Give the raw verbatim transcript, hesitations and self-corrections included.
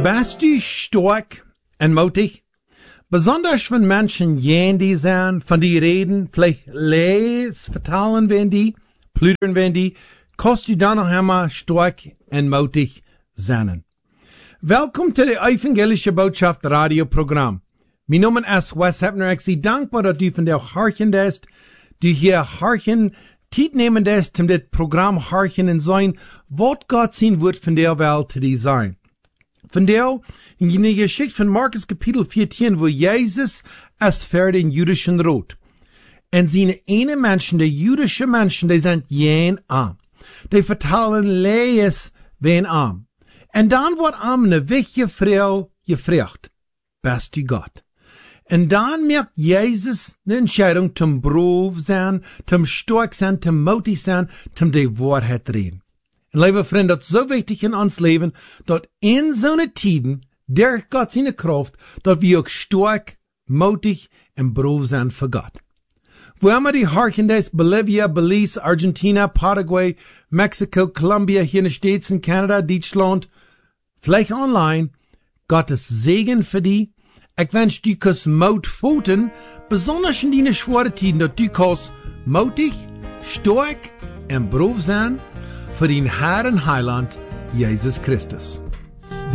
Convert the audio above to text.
Bist du stark und mutig? Besonders wenn Menschen jendy sind, von die reden, vielleicht les, vertalen wenn die, plüdern wenn die, kannst du dann noch einmal stark und mutig sein. Willkommen zu der Evangelische Botschaft Radioprogramm. Mein Name ist Wes Hepner. Ich bin dankbar, dass du von der Harchen hast, du hier Harchen, Zeit nehmen hast, um das Programm Harchen und sein, was Gott sein wird von der Welt zu dir sein. Von der, in der Geschichte von Markus Kapitel vierzehn, wo Jesus es für den jüdischen Rot. Und seine eine Menschen, die jüdische Menschen, die sind jen arm. Die vertalen Lees wen arm. Und dann wird arm eine wichtige Frau gefragt. Bist du Gott? Und dann merkt Jesus eine Entscheidung zum brav sein, zum stark sein, zum mutig sein, zum die Wahrheit reden. Und liebe Freunde, das ist so wichtig in uns Leben, dass in so einer Tiden, durch Gott seine Kraft, dass wir auch stark, mutig und brav sein für Gott. Wo immer die Harchen des Bolivia, Belize, Argentina, Paraguay, Mexiko, Colombia, hier in den States, in Kanada, Deutschland, vielleicht online, Gottes Segen für die. Ich wünsche dir kus Mut Pfoten, besonders in die schwere Tiden, dass du kus mutig, stark und brav sein für den Herrn Heiland, Jesus Christus.